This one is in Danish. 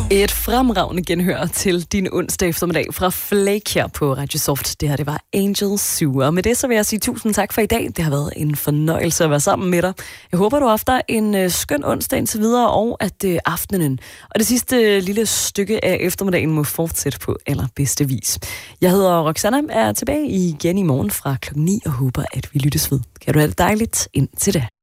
Et fremragende genhør til din onsdag eftermiddag fra Flake her på Radio Soft. Det her, det var Angel Sue. Og med det så vil jeg sige tusind tak for i dag. Det har været en fornøjelse at være sammen med dig. Jeg håber, du har haft en skøn onsdag indtil videre, og at aftenen og det sidste lille stykke af eftermiddagen må fortsætte på allerbedste vis. Jeg hedder Roxanna, er tilbage igen i morgen fra 9 og håber, at vi lyttes ved. Kan du have det dejligt indtil det.